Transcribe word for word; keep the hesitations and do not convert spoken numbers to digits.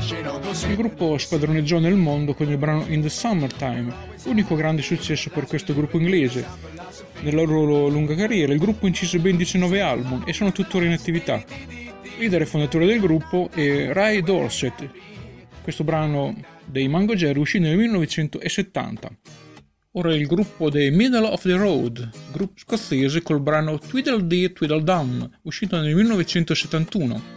Il gruppo spadroneggiò nel mondo con il brano In the Summertime, unico grande successo per questo gruppo inglese. Nella loro lunga carriera il gruppo incise ben diciannove album e sono tuttora in attività. Leader e fondatore del gruppo è Ray Dorset. Questo brano dei Mango Jerry uscì nel millenovecentosettanta. Ora il gruppo dei Middle of the Road, gruppo scozzese col brano Tweedledee Tweedledum, uscito nel millenovecentosettantuno.